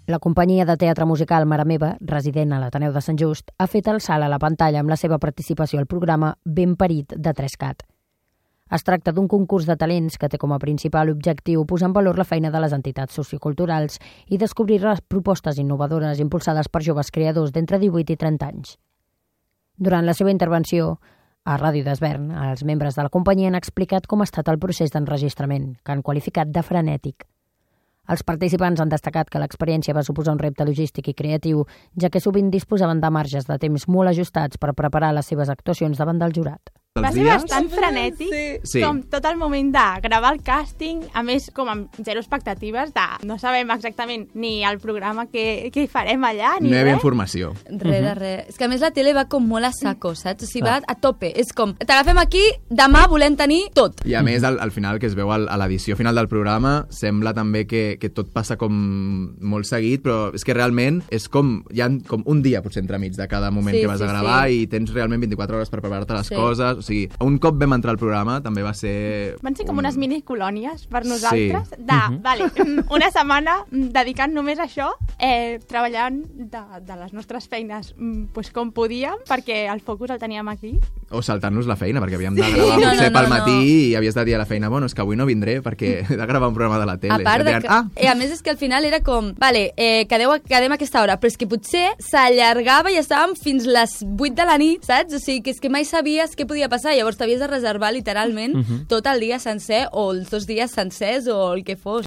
La companyia de teatre musical Mare Meva, resident a l'Ateneu de Sant Just, ha fet el salt a la pantalla amb la seva participació al programa Ben Parit de 3CAT. Es tracta d'un concurs de talents que té com a principal objectiu posar en valor la feina de les entitats socioculturals i descobrir les propostes innovadores impulsades per joves creadors d'entre 18 i 30 anys. Durant la seva intervenció, a Ràdio d'Esvern, els membres de la companyia han explicat com ha estat el procés d'enregistrament, que han qualificat de frenètic. Els participants han destacat que l'experiència va suposar un repte logístic i creatiu, ja que sovint disposaven de marges de temps molt ajustats per preparar les seves actuacions davant del jurat. Va ser bastant frenètic, com tot el moment de gravar el càsting, a més com amb zero expectatives, no sabem exactament ni el programa que hi farem allà, ni no hi havia informació. Res. És que a més la tele va com molt a saco, saps? O sigui, va a tope. És com, t'agafem aquí, demà volem tenir tot. I a més, al final, que es veu a l'edició final del programa, sembla també que tot passa com molt seguit, però és que realment és com, hi ha com un dia potser entremig de cada moment que vas a gravar i tens realment 24 hores per preparar-te les coses. O sigui, un cop vam entrar al programa també va ser... Van ser com unes minicolònies per nosaltres, una setmana dedicant només a això, treballant de les nostres feines pues, com podíem, perquè el focus el teníem aquí. O saltant-nos la feina, perquè havíem de gravar potser pel matí i havies de dir a la feina, bueno, és que avui no vindré perquè he de gravar un programa de la tele. A part de que, a més és que al final era com, vale, quedem a aquesta hora, però és que potser s'allargava i estàvem fins les 8 de la nit, saps? O sigui, que és que mai sabies què podia passar. Llavors t'havies de reservar literalment tot el dia sencer o els 2 dies sencers o el que fos.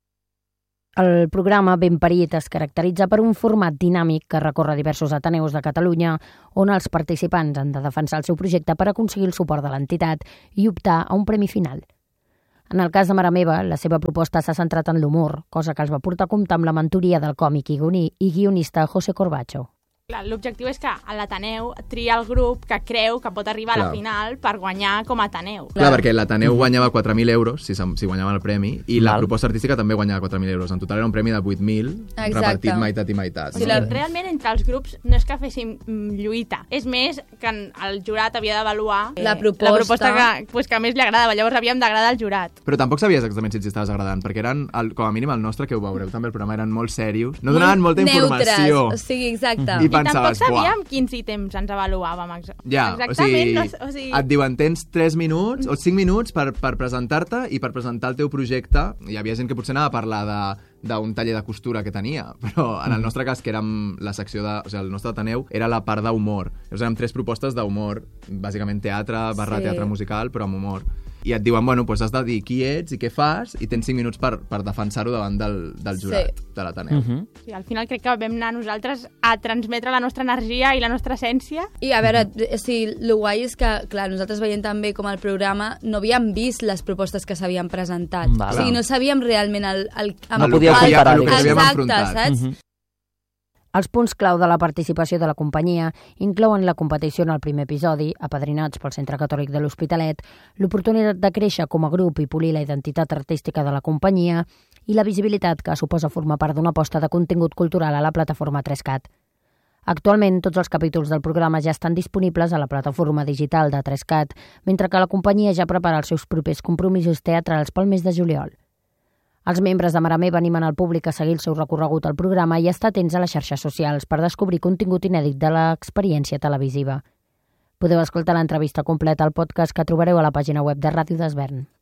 El programa Ben Parit es caracteritza per un format dinàmic que recorre diversos ateneus de Catalunya on els participants han de defensar el seu projecte per aconseguir el suport de l'entitat i optar a un premi final. En el cas de Mare Meva, la seva proposta s'ha centrat en l'humor, cosa que els va portar a comptar amb la mentoria del còmic i guionista José Corbacho. L'objectiu és que l'Ateneu tria el grup que creu que pot arribar a la final per guanyar com a Ateneu. Clar, perquè l'Ateneu guanyava 4.000 euros si guanyava el premi i la proposta artística també guanyava 4.000 euros. En total era un premi de 8.000 repartit meitat i meitat. O sigui, realment entre els grups no és que féssim lluita, és més que el jurat havia d'avaluar la proposta que més li agradava, llavors havíem d'agradar al jurat. Però tampoc sabies exactament si ens estaves agradant, perquè eren, com a mínim el nostre, que ho veureu també el programa, eren molt serios, no donaven molta informació. O sigui, exacte. I tampoc sabíem quins ítems ens avaluàvem exactament. O sigui, et diuen, tens 3 minuts o 5 minuts per presentar-te i per presentar el teu projecte. Hi havia gent que potser anava a parlar d'un taller de costura que tenia, però en el nostre cas, que érem la secció o sigui, el nostre Ateneu era la part d'humor. Llavors érem 3 propostes d'humor, bàsicament teatre, teatre musical, però amb humor. I et diuen, bueno, doncs has de dir qui ets i què fas i tens 5 minuts per defensar-ho davant del jurat de l'Ateneu. Sí, al final crec que vam anar nosaltres a transmetre la nostra energia i la nostra essència. I a veure, el guai és que, clar, nosaltres veient també com el programa no havíem vist les propostes que s'havien presentat. O sigui, no sabíem realment no podíeu comparar el que havíem enfrontat. Saps? Els punts clau de la participació de la companyia inclouen la competició en el primer episodi, apadrinats pel Centre Catòlic de l'Hospitalet, l'oportunitat de créixer com a grup i polir la identitat artística de la companyia i la visibilitat que suposa formar part d'una aposta de contingut cultural a la plataforma 3CAT. Actualment, tots els capítols del programa ja estan disponibles a la plataforma digital de 3CAT, mentre que la companyia ja prepara els seus propers compromisos teatrals pel mes de juliol. Els membres de Mare Meva animen el públic a seguir el seu recorregut al programa i estar atents a les xarxes socials per descobrir contingut inèdit de l'experiència televisiva. Podeu escoltar l'entrevista completa al podcast que trobareu a la pàgina web de Ràdio d'Esvern.